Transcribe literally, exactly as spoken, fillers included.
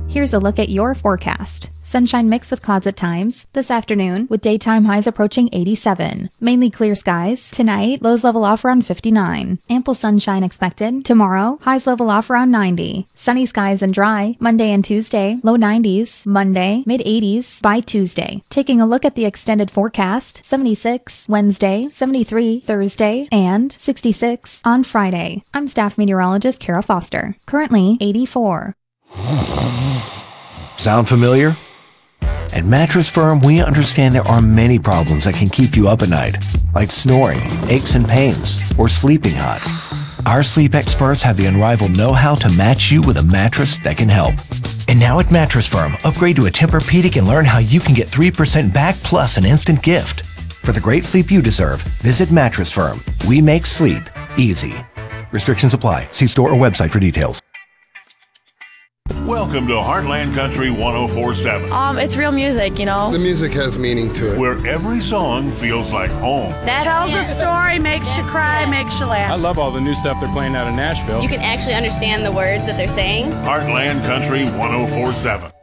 Here's a look at your forecast. Sunshine mixed with clouds at times this afternoon, with daytime highs approaching eighty-seven. Mainly clear skies. Tonight, lows level off around fifty-nine. Ample sunshine expected. Tomorrow, highs level off around ninety. Sunny skies and dry. Monday and Tuesday, low nineties. Monday, mid eighties by Tuesday. Taking a look at the extended forecast, seventy-six Wednesday, seventy-three Thursday, and sixty-six on Friday. I'm staff meteorologist Kara Foster. Currently eighty-four. Sound familiar? At Mattress Firm, we understand there are many problems that can keep you up at night, like snoring, aches and pains, or sleeping hot. Our sleep experts have the unrivaled know-how to match you with a mattress that can help. And now at Mattress Firm, upgrade to a Tempur-Pedic and learn how you can get three percent back plus an instant gift. For the great sleep you deserve, visit Mattress Firm. We make sleep easy. Restrictions apply. See store or website for details. Welcome to Heartland Country one oh four point seven. Um, it's real music, you know. The music has meaning to it. Where every song feels like home. That tells a story, makes you cry, makes you laugh. I love all the new stuff they're playing out in Nashville. You can actually understand the words that they're saying. Heartland Country one oh four point seven.